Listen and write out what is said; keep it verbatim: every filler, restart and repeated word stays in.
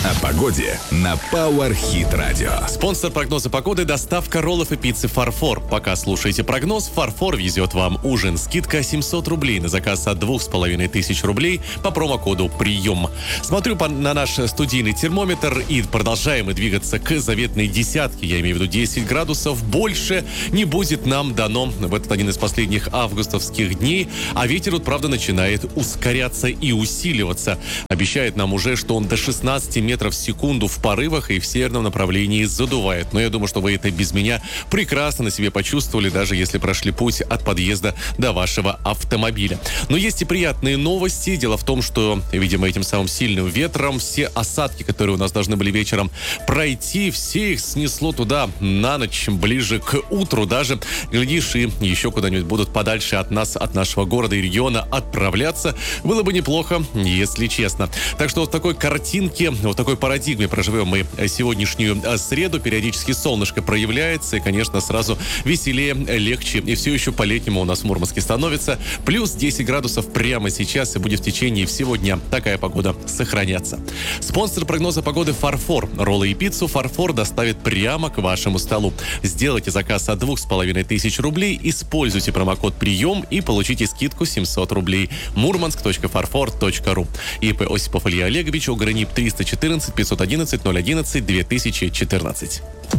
О погоде на Power Hit Radio. Спонсор прогноза погоды — доставка роллов и пиццы «Фарфор». Пока слушаете прогноз, «Фарфор» везет вам ужин. Скидка семьсот рублей на заказ от двух с половиной тысяч рублей по промокоду «Прием». Смотрю по, на наш студийный термометр и продолжаем мы двигаться к заветной десятке. Я имею в виду десять градусов. Больше не будет нам дано в этот один из последних августовских дней. А ветер, вот, правда, начинает ускоряться и усиливаться. Обещает нам уже, что он до шестнадцати метров в секунду в порывах и в северном направлении задувает. Но я думаю, что вы это без меня прекрасно на себе почувствовали, даже если прошли путь от подъезда до вашего автомобиля. Но есть и приятные новости. Дело в том, что, видимо, этим самым сильным ветром все осадки, которые у нас должны были вечером пройти, все их снесло туда на ночь, ближе к утру даже. Глядишь, и еще куда-нибудь будут подальше от нас, от нашего города и региона отправляться. Было бы неплохо, если честно. Так что вот в такой картинке, вот в такой парадигме проживем мы сегодняшнюю среду. Периодически солнышко проявляется, и, конечно, сразу веселее, легче. И все еще по-летнему у нас в Мурманске становится. Плюс десять градусов прямо сейчас, и будет в течение всего дня такая погода сохраняться. Спонсор прогноза погоды «Фарфор». Роллы и пиццу «Фарфор» доставит прямо к вашему столу. Сделайте заказ от двух с половиной тысяч рублей, используйте промокод «Прием» и получите скидку семьсот рублей. мурманск точка фарфор точка ру. ИП Осипов Илья Олегович, ОГРНИП триста четырнадцать пятьсот одиннадцать ноль одиннадцать две тысячи четырнадцать.